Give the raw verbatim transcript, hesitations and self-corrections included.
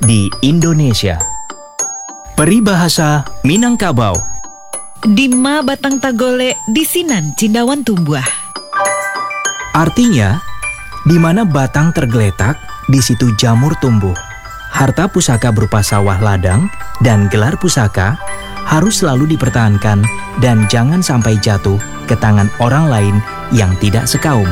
di Indonesia. Peribahasa Minangkabau. Dima batang tagole disinan cindawan tumbuh. Artinya, di mana batang tergeletak, di situ jamur tumbuh. Harta pusaka berupa sawah ladang dan gelar pusaka harus selalu dipertahankan dan jangan sampai jatuh ke tangan orang lain yang tidak sekaum.